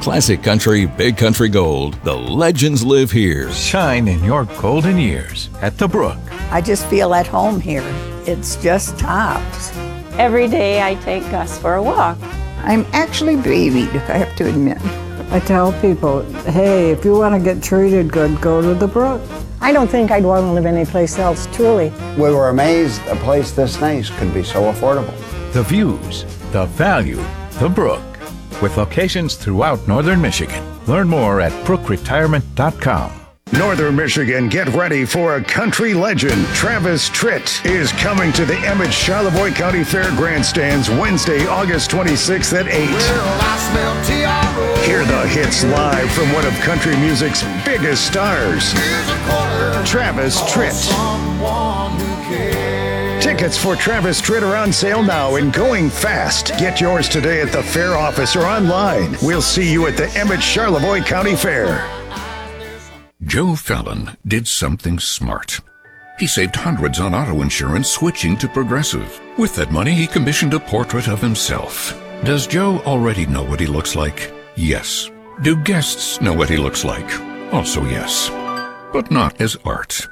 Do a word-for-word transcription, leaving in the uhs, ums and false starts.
Classic country, big country gold. The legends live here. Shine in your golden years at the Brook. I just feel at home here. It's just tops. Every day I take Gus for a walk. I'm actually babied, I have to admit. I tell people, hey, if you want to get treated good, go to the Brook. I don't think I'd want to live anyplace else, truly. We were amazed a place this nice could be so affordable. The views, the value, the Brook. With locations throughout northern Michigan. Learn more at brook retirement dot com. Northern Michigan, get ready for a country legend. Travis Tritt is coming to the Emmett Charlevoix County Fair Grandstands Wednesday, August twenty-sixth at eight. Well, hear the hits live from one of country music's biggest stars, Travis Tritt. Tickets for Travis Tritt are on sale now and going fast. Get yours today at the fair office or online. We'll see you at the Emmett Charlevoix County Fair. Joe Fallon did something smart. He saved hundreds on auto insurance switching to Progressive. With that money, he commissioned a portrait of himself. Does Joe already know what he looks like? Yes. Do guests know what he looks like? Also yes. But not as art.